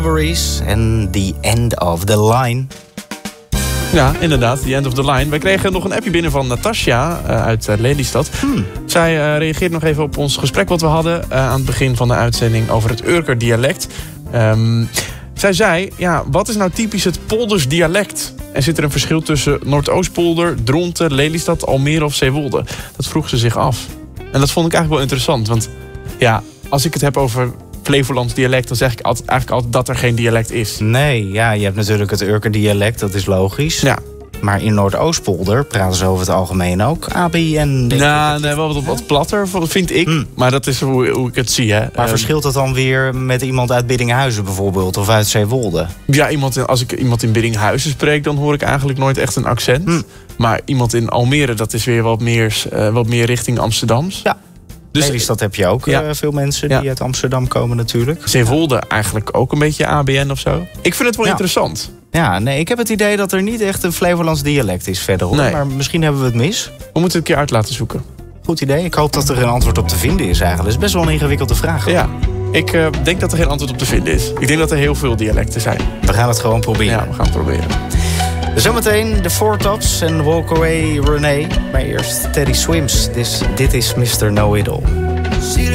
En The End of the Line. Ja, inderdaad, The End of the Line. Wij kregen nog een appje binnen van Natasja uit Lelystad. Zij reageert nog even op ons gesprek wat we hadden aan het begin van de uitzending over het Urker dialect. Zij zei, ja, wat is nou typisch het Polders dialect? En zit er een verschil tussen Noordoostpolder, Dronten, Lelystad, Almere of Zeewolde? Dat vroeg ze zich af. En dat vond ik eigenlijk wel interessant. Want ja, als ik het heb over Flevolands dialect, dan zeg ik eigenlijk altijd dat er geen dialect is. Nee, ja, je hebt natuurlijk het Urker dialect, dat is logisch. Ja. Maar in Noordoostpolder praten ze over het algemeen ook ABN. Nou, nee, wel wat platter, vind ik. Maar dat is hoe ik het zie. Hè. Maar verschilt dat dan weer met iemand uit Biddinghuizen bijvoorbeeld? Of uit Zeewolde? Ja, als ik iemand in Biddinghuizen spreek, dan hoor ik eigenlijk nooit echt een accent. Maar iemand in Almere, dat is weer wat meer richting Amsterdams. Ja. Dus Lelystad heb je ook veel mensen die uit Amsterdam komen natuurlijk. Zeewolde eigenlijk ook een beetje ABN of zo. Ik vind het wel interessant. Ja, nee, ik heb het idee dat er niet echt een Flevolands dialect is verder hoor. Nee. Maar misschien hebben we het mis. We moeten het een keer uit laten zoeken. Goed idee. Ik hoop dat er een antwoord op te vinden is eigenlijk. Dat is best wel een ingewikkelde vraag. Ja, ik denk dat er geen antwoord op te vinden is. Ik denk dat er heel veel dialecten zijn. We gaan het gewoon proberen. Ja, we gaan het proberen. Zometeen de Four Tops en Walk Away Renee. Maar eerst Teddy Swims. Dit is Mr. Know-It-All.